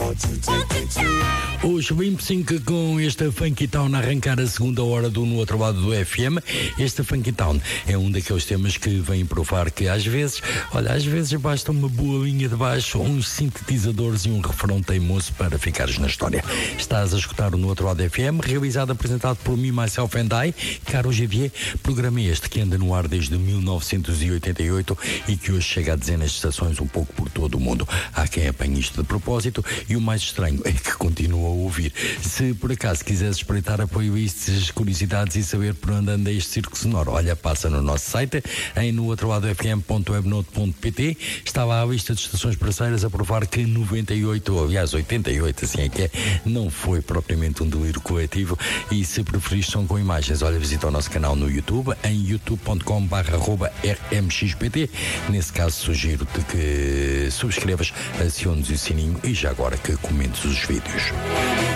Os 25 com este Funky Town a arrancar a segunda hora do No Outro Lado do FM. Este Funky Town é um daqueles temas que vem provar que às vezes basta uma boa linha de baixo, uns sintetizadores e um refrão teimoso para ficares na história. Estás a escutar o No Outro Lado FM, realizado e apresentado por mim, Myself and I, Caro Javier. Programa este que anda no ar desde 1988 e que hoje chega a dezenas de estações um pouco por todo o mundo. Há quem apanhe isto de propósito e o mais estranho é que continua a ouvir. Se por acaso quiseres espreitar a playlists, curiosidades e saber por onde anda este circo sonoro, olha, passa no nosso site em nooutrodofm.webnote.pt. Está lá a lista de estações parceiras a provar que 98, aliás 88, assim é que é, não foi propriamente um delírio coletivo. E se preferir som com imagens, olha, visita o nosso canal no YouTube em youtube.com/rmxpt. Nesse caso sugiro-te que subscrevas, aciones o sininho e já agora que comentes os vídeos.